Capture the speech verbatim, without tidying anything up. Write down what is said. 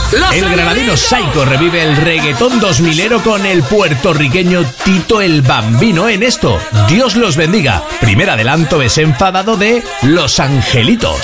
El granadino Saiko revive el reggaetón dos milero con el puertorriqueño Tito el Bambino en esto. Dios los bendiga. Primer adelanto desenfadado de Los Angelitos.